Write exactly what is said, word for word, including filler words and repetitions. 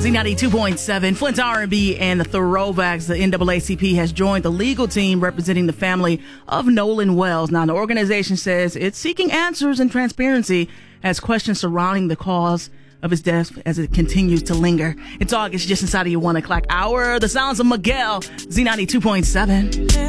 Z ninety-two point seven, Flint's R and B and the Throwbacks. The N double A C P has joined the legal team representing the family of Nolan Wells. Now, the organization says it's seeking answers and transparency as questions surrounding the cause of his death as it continues to linger. It's August, just inside of your one o'clock hour. The sounds of Miguel, Z ninety-two point seven.